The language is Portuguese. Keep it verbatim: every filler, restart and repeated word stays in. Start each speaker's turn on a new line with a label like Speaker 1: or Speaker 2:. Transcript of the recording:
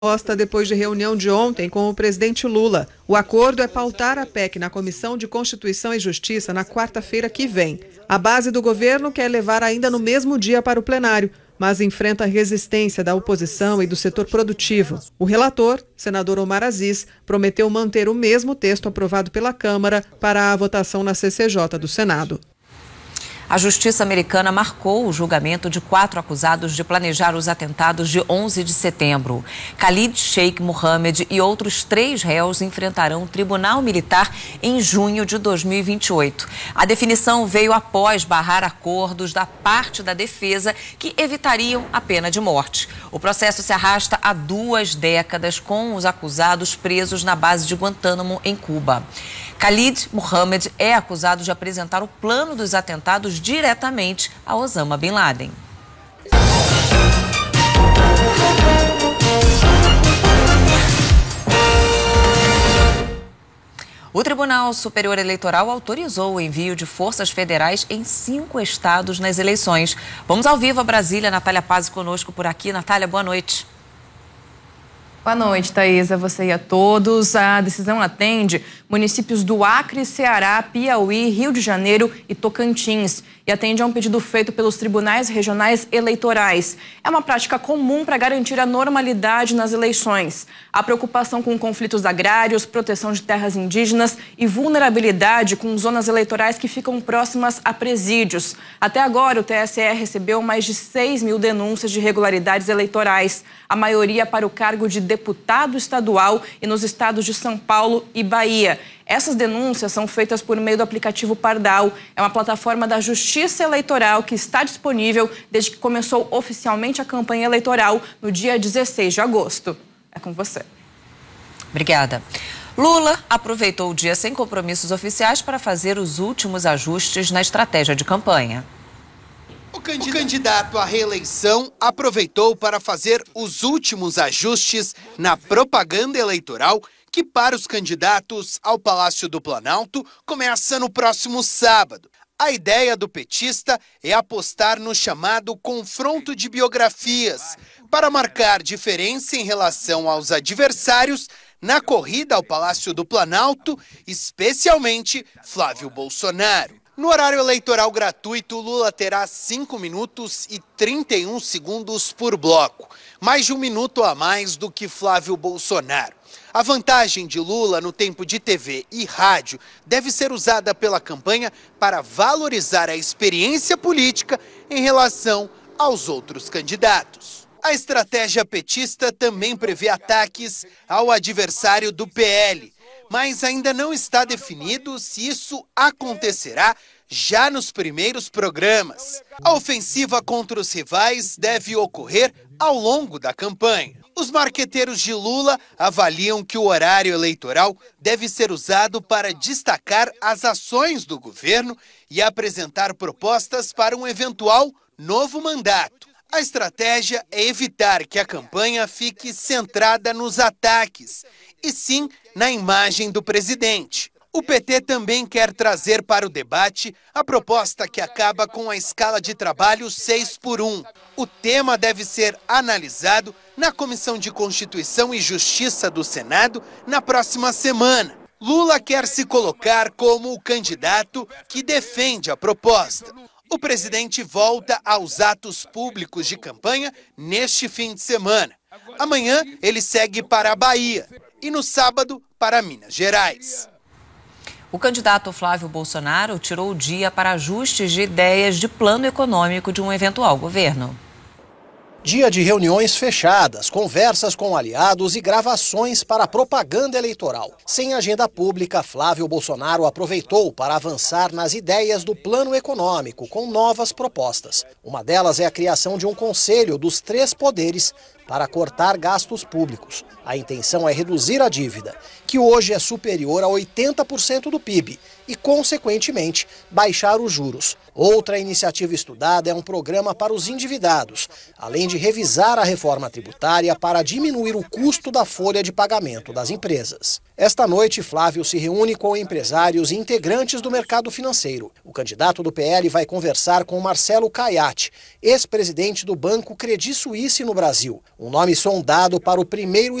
Speaker 1: Depois de reunião de ontem com o presidente Lula. O acordo é pautar a P E C na Comissão de Constituição e Justiça na quarta-feira que vem. A base do governo quer levar ainda no mesmo dia para o plenário, mas enfrenta a resistência da oposição e do setor produtivo. O relator, senador Omar Aziz, prometeu manter o mesmo texto aprovado pela Câmara para a votação na C C J do Senado.
Speaker 2: A justiça americana marcou o julgamento de quatro acusados de planejar os atentados de onze de setembro. Khalid Sheikh Mohammed e outros três réus enfrentarão o tribunal militar em junho de dois mil e vinte e oito. A definição veio após barrar acordos da parte da defesa que evitariam a pena de morte. O processo se arrasta há duas décadas com os acusados presos na base de Guantánamo, em Cuba. Khalid Mohammed é acusado de apresentar o plano dos atentados diretamente a Osama Bin Laden. O Tribunal Superior Eleitoral autorizou o envio de forças federais em cinco estados nas eleições. Vamos ao vivo a Brasília. Natália Paz conosco por aqui. Natália, boa noite.
Speaker 3: Boa noite, Thaisa, você e a todos. A decisão atende municípios do Acre, Ceará, Piauí, Rio de Janeiro e Tocantins e atende a um pedido feito pelos tribunais regionais eleitorais. É uma prática comum para garantir a normalidade nas eleições. A preocupação com conflitos agrários, proteção de terras indígenas e vulnerabilidade com zonas eleitorais que ficam próximas a presídios. Até agora, o T S E recebeu mais de seis mil denúncias de irregularidades eleitorais, a maioria para o cargo de deputado estadual e nos estados de São Paulo e Bahia. Essas denúncias são feitas por meio do aplicativo Pardal. É uma plataforma da Justiça Eleitoral que está disponível desde que começou oficialmente a campanha eleitoral no dia dezesseis de agosto. É com você.
Speaker 2: Obrigada. Lula aproveitou o dia sem compromissos oficiais para fazer os últimos ajustes na estratégia de campanha.
Speaker 4: O candidato à reeleição aproveitou para fazer os últimos ajustes na propaganda eleitoral que, para os candidatos ao Palácio do Planalto, começa no próximo sábado. A ideia do petista é apostar no chamado confronto de biografias, para marcar diferença em relação aos adversários na corrida ao Palácio do Planalto, especialmente Flávio Bolsonaro. No horário eleitoral gratuito, Lula terá cinco minutos e trinta e um segundos por bloco, mais de um minuto a mais do que Flávio Bolsonaro. A vantagem de Lula no tempo de T V e rádio deve ser usada pela campanha para valorizar a experiência política em relação aos outros candidatos. A estratégia petista também prevê ataques ao adversário do P L, mas ainda não está definido se isso acontecerá já nos primeiros programas. A ofensiva contra os rivais deve ocorrer ao longo da campanha. Os marqueteiros de Lula avaliam que o horário eleitoral deve ser usado para destacar as ações do governo e apresentar propostas para um eventual novo mandato. A estratégia é evitar que a campanha fique centrada nos ataques, e sim na imagem do presidente. O P T também quer trazer para o debate a proposta que acaba com a escala de trabalho seis por um. O tema deve ser analisado na Comissão de Constituição e Justiça do Senado na próxima semana. Lula quer se colocar como o candidato que defende a proposta. O presidente volta aos atos públicos de campanha neste fim de semana. Amanhã ele segue para a Bahia e no sábado para Minas Gerais.
Speaker 2: O candidato Flávio Bolsonaro tirou o dia para ajustes de ideias de plano econômico de um eventual governo.
Speaker 5: Dia de reuniões fechadas, conversas com aliados e gravações para propaganda eleitoral. Sem agenda pública, Flávio Bolsonaro aproveitou para avançar nas ideias do plano econômico com novas propostas. Uma delas é a criação de um conselho dos três poderes para cortar gastos públicos. A intenção é reduzir a dívida, que hoje é superior a oitenta por cento do P I B, e, consequentemente, baixar os juros. Outra iniciativa estudada é um programa para os endividados, além de revisar a reforma tributária para diminuir o custo da folha de pagamento das empresas. Esta noite, Flávio se reúne com empresários e integrantes do mercado financeiro. O candidato do P L vai conversar com Marcelo Caiati, ex-presidente do banco Credit Suisse no Brasil, um nome sondado para o primeiro